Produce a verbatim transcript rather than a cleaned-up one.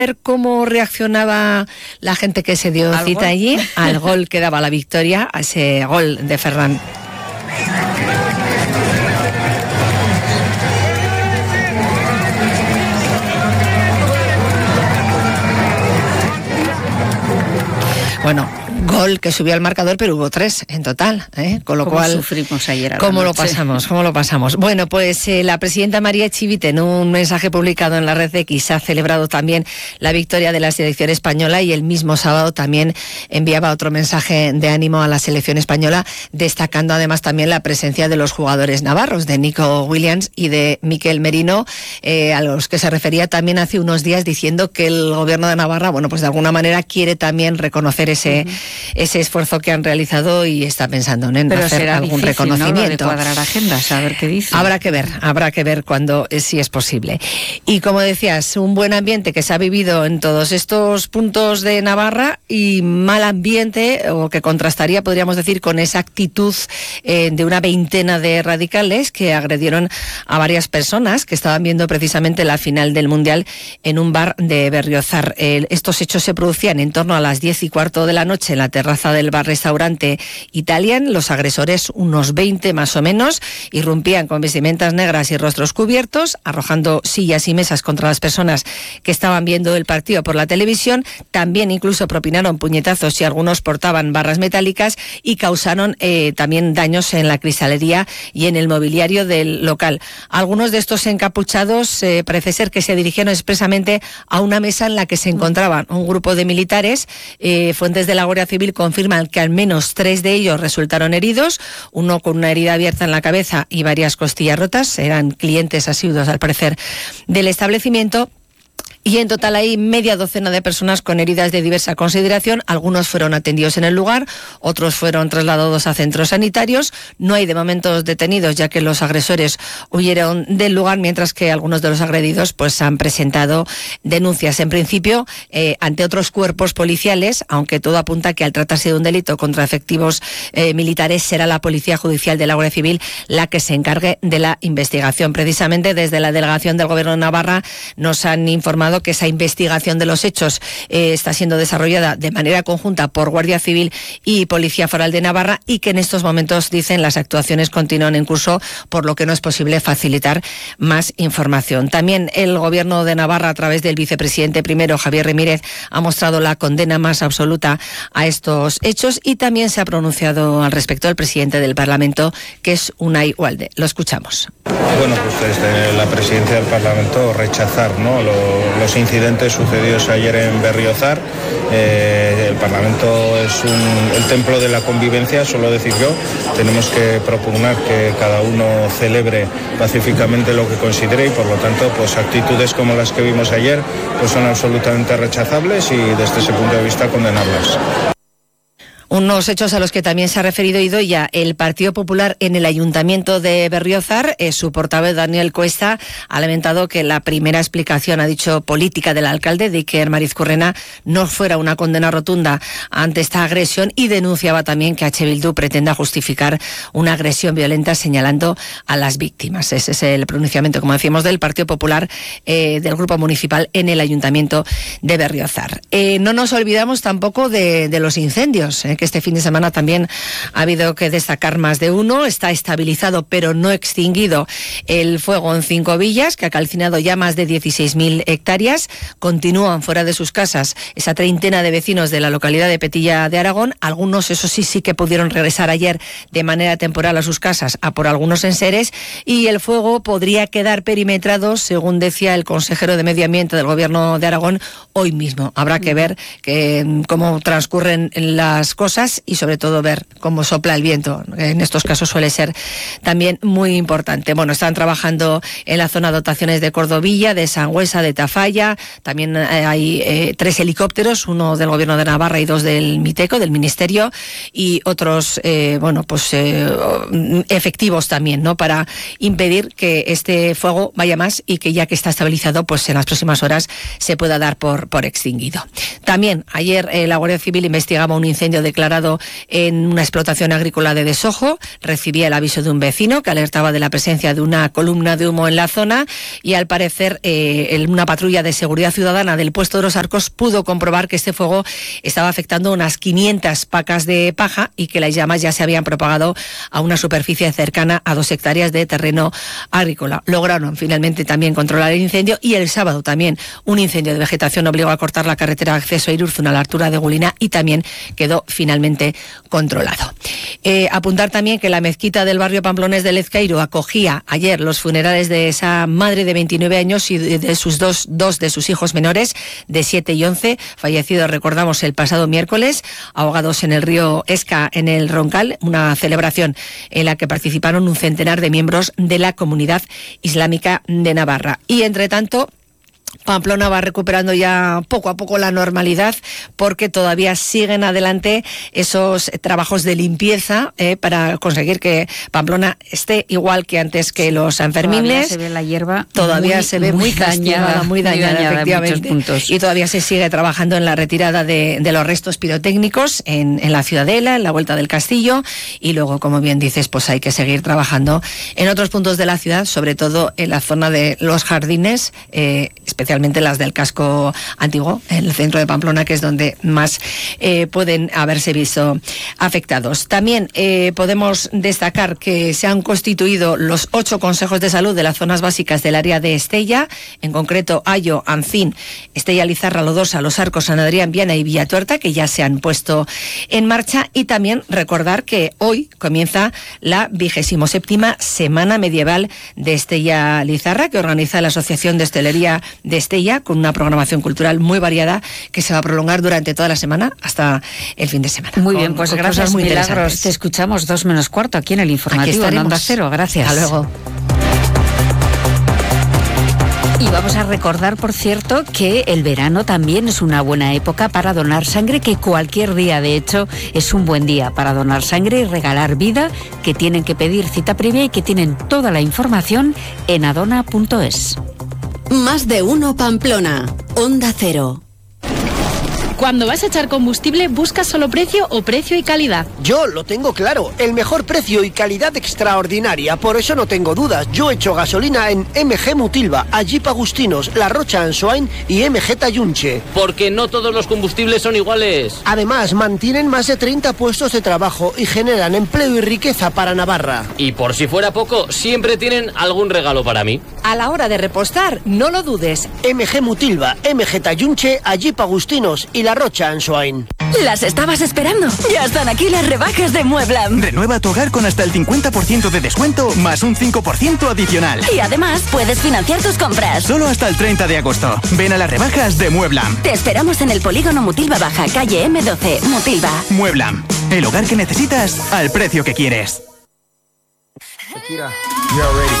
ver cómo reaccionaba la gente que se dio cita allí al gol que daba la victoria, a ese gol de Ferran. Bueno, gol que subió al marcador, pero hubo tres en total, ¿eh? Con lo ¿Cómo cual sufrimos ayer a la ¿Cómo noche? lo pasamos? ¿Cómo lo pasamos? Bueno, pues eh, la presidenta María Echivite, en un mensaje publicado en la red X, ha celebrado también la victoria de la selección española y el mismo sábado también enviaba otro mensaje de ánimo a la selección española, destacando además también la presencia de los jugadores navarros, de Nico Williams y de Mikel Merino, eh, a los que se refería también hace unos días diciendo que el gobierno de Navarra, bueno, pues de alguna manera quiere también reconocer ese, uh-huh. ese esfuerzo que han realizado y está pensando en Pero hacer será algún difícil, reconocimiento. ¿no? Lo de cuadrar agendas, a ver qué dice. Habrá que ver, habrá que ver cuándo, eh, si es posible. Y como decías, un buen ambiente que se ha vivido en todos estos puntos de Navarra y mal ambiente, o que contrastaría, podríamos decir, con esa actitud eh, de una veintena de radicales que agredieron a varias personas que estaban viendo precisamente la final del Mundial en un bar de Berriozar. Eh, estos hechos se producían en torno a las diez y cuarto de la noche en la terraza del bar-restaurante Italian. Los agresores, unos veinte más o menos, irrumpían con vestimentas negras y rostros cubiertos, arrojando sillas y mesas contra las personas que estaban viendo el partido por la televisión. También incluso propinaron puñetazos y algunos portaban barras metálicas y causaron eh, también daños en la cristalería y en el mobiliario del local. Algunos de estos encapuchados eh, parece ser que se dirigieron expresamente a una mesa en la que se encontraban un grupo de militares. Eh, fuentes de la Guardia Civil confirman que al menos tres de ellos resultaron heridos, uno con una herida abierta en la cabeza y varias costillas rotas. Eran clientes asiduos, al parecer, del establecimiento. Y en total hay media docena de personas con heridas de diversa consideración. Algunos fueron atendidos en el lugar, otros fueron trasladados a centros sanitarios. No hay de momento detenidos, ya que los agresores huyeron del lugar, mientras que algunos de los agredidos pues han presentado denuncias, en principio, eh, ante otros cuerpos policiales, aunque todo apunta que al tratarse de un delito contra efectivos eh, militares, será la Policía Judicial de la Guardia Civil la que se encargue de la investigación. Precisamente desde la delegación del Gobierno de Navarra nos han informado que esa investigación de los hechos eh, está siendo desarrollada de manera conjunta por Guardia Civil y Policía Foral de Navarra, y que en estos momentos, dicen, las actuaciones continúan en curso, por lo que no es posible facilitar más información. También el Gobierno de Navarra, a través del vicepresidente primero, Javier Remírez, ha mostrado la condena más absoluta a estos hechos, y también se ha pronunciado al respecto el presidente del Parlamento, que es Unai Ugalde. Lo escuchamos. Bueno, pues desde la presidencia del Parlamento rechazar, ¿no?, lo, los incidentes sucedidos ayer en Berriozar. Eh, el Parlamento es un, el templo de la convivencia, suelo decir yo. Tenemos que propugnar que cada uno celebre pacíficamente lo que considere, y por lo tanto, pues actitudes como las que vimos ayer pues son absolutamente rechazables y desde ese punto de vista condenables. Unos hechos a los que también se ha referido Idoia. El Partido Popular en el Ayuntamiento de Berriozar, eh, su portavoz Daniel Cuesta ha lamentado que la primera explicación, ha dicho, política del alcalde de Iker Marizcurrena no fuera una condena rotunda ante esta agresión, y denunciaba también que H. Bildu pretenda justificar una agresión violenta señalando a las víctimas. Ese es el pronunciamiento, como decíamos, del Partido Popular, eh, del Grupo Municipal en el Ayuntamiento de Berriozar. Eh, no nos olvidamos tampoco de, de los incendios, eh, que este fin de semana también ha habido que destacar más de uno. Está estabilizado pero no extinguido el fuego en Cinco Villas, que ha calcinado ya más de dieciséis mil hectáreas. Continúan fuera de sus casas esa treintena de vecinos de la localidad de Petilla de Aragón. Algunos, eso sí, sí que pudieron regresar ayer de manera temporal a sus casas a por algunos enseres, y el fuego podría quedar perimetrado, según decía el consejero de Medio Ambiente del Gobierno de Aragón, hoy mismo. Habrá que ver que, cómo transcurren las cosas y sobre todo ver cómo sopla el viento. En estos casos suele ser también muy importante. Bueno, están trabajando en la zona de dotaciones de Cordovilla, de Sangüesa, de Tafalla. También hay eh, tres helicópteros, uno del Gobierno de Navarra y dos del Miteco, del Ministerio, y otros, eh, bueno, pues eh, efectivos también, ¿no?, para impedir que este fuego vaya más y que, ya que está estabilizado, pues en las próximas horas se pueda dar por, por extinguido. También También ayer eh, la Guardia Civil investigaba un incendio declarado en una explotación agrícola de Desojo. Recibía el aviso de un vecino que alertaba de la presencia de una columna de humo en la zona y al parecer eh, una patrulla de seguridad ciudadana del puesto de los Arcos pudo comprobar que este fuego estaba afectando unas quinientas pacas de paja y que las llamas ya se habían propagado a una superficie cercana a dos hectáreas de terreno agrícola. Lograron finalmente también controlar el incendio y el sábado también un incendio de vegetación obligó a cortar la carretera de acceso a Irurzun a la altura de Gulina y también quedó finalmente controlado. Eh, apuntar también que la mezquita del barrio pamplonés de Lezcairu acogía ayer los funerales de esa madre de veintinueve años y de sus dos, dos de sus hijos menores de siete y once, fallecidos, recordamos, el pasado miércoles, ahogados en el río Esca, en el Roncal, una celebración en la que participaron un centenar de miembros de la comunidad islámica de Navarra. Y entre tanto, Pamplona va recuperando ya poco a poco la normalidad porque todavía siguen adelante esos trabajos de limpieza eh, para conseguir que Pamplona esté igual que antes que los Sanfermines. Todavía se ve la hierba todavía muy, se ve muy, muy castigada, dañada, muy dañada, muy dañada efectivamente. En muchos puntos. Y todavía se sigue trabajando en la retirada de, de los restos pirotécnicos en, en la Ciudadela, en la Vuelta del Castillo y luego, como bien dices, pues hay que seguir trabajando en otros puntos de la ciudad, sobre todo en la zona de los jardines, eh, especialmente las del casco antiguo, en el centro de Pamplona, que es donde más eh, pueden haberse visto afectados. También eh, podemos destacar que se han constituido los ocho consejos de salud de las zonas básicas del área de Estella, en concreto Ayo, Ancín, Estella Lizarra, Lodosa, Los Arcos, San Adrián, Viana y Villatuerta, que ya se han puesto en marcha. Y también recordar que hoy comienza la vigésimo séptima Semana Medieval de Estella Lizarra, que organiza la Asociación de Hostelería de Estella, con una programación cultural muy variada que se va a prolongar durante toda la semana hasta el fin de semana. Muy con, bien, pues con gracias, muy Milagros. Te escuchamos dos menos cuarto aquí en el informativo en Onda Cero. Gracias. Hasta luego. Y vamos a recordar, por cierto, que el verano también es una buena época para donar sangre, que cualquier día, de hecho, es un buen día para donar sangre y regalar vida, que tienen que pedir cita previa y que tienen toda la información en adona punto es. Más de uno Pamplona, Onda Cero. Cuando vas a echar combustible, ¿buscas solo precio o precio y calidad? Yo lo tengo claro, el mejor precio y calidad extraordinaria, por eso no tengo dudas. Yo echo gasolina en M G Mutilva, Jeep Agustinos, La Rocha Ansoain y M G Tayunche. Porque no todos los combustibles son iguales. Además, mantienen más de treinta puestos de trabajo y generan empleo y riqueza para Navarra. Y por si fuera poco, siempre tienen algún regalo para mí. A la hora de repostar, no lo dudes. M G Mutilva, M G Tayunche, Jeep Agustinos y La Rocha Ansoain. ¿Las estabas esperando? Ya están aquí las rebajas de Mueblam. Renueva tu hogar con hasta el cincuenta por ciento de descuento más un cinco por ciento adicional. Y además puedes financiar tus compras. Solo hasta el treinta de agosto. Ven a las rebajas de Mueblam. Te esperamos en el polígono Mutilva Baja, calle M doce, Mutilva. Mueblam. El hogar que necesitas al precio que quieres.